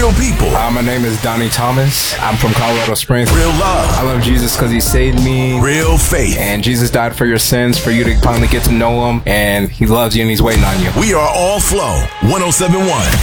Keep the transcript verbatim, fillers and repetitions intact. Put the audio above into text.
real people. Uh, my name is Donnie Thomas. I'm from Colorado Springs. Real love. I love Jesus because he saved me. Real faith. And Jesus died for your sins, for you to finally get to know him. And he loves you and he's waiting on you. We are All Flow one oh seven point one.